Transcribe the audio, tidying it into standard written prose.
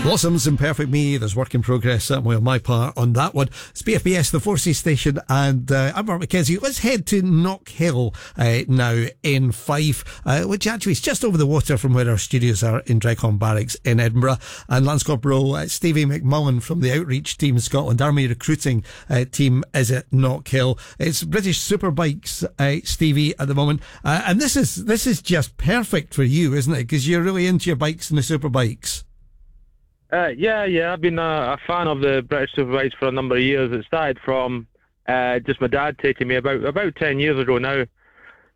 Blossoms and Perfect Me. There's work in progress, certainly on my part on that one. It's BFBS, the Forces Station, and I'm Mark McKenzie. Let's head to Knockhill now in Fife, which actually is just over the water from where our studios are in Dreghorn Barracks in Edinburgh. And Lance Corporal Stevie McMullen from the Outreach Team Scotland Army recruiting team is at Knockhill. It's British Superbikes, Stevie, at the moment. And this is just perfect for you, isn't it? Because you're really into your bikes and the Superbikes. Yeah. I've been a fan of the British Superbikes for a number of years. It started from just my dad taking me about 10 years ago now